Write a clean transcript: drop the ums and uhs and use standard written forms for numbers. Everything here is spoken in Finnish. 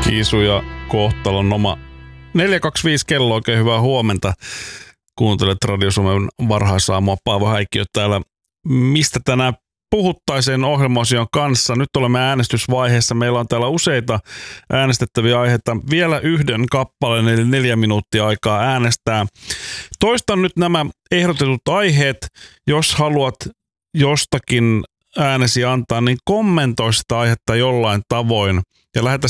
Isu ja kohtalon oma 425 kello, oikein hyvää huomenta. Kuuntelet Radio Suomen varhaisaamua, Paavo Häikkiö täällä. Mistä tänään puhuttaisiin ohjelmaosion kanssa? Nyt olemme äänestysvaiheessa. Meillä on täällä useita äänestettäviä aiheita. Vielä yhden kappaleen, eli 4 minuuttia aikaa äänestää. Toistan nyt nämä ehdotetut aiheet. Jos haluat jostakin äänesi antaa, niin kommentoi sitä aihetta jollain tavoin. Ja lähetä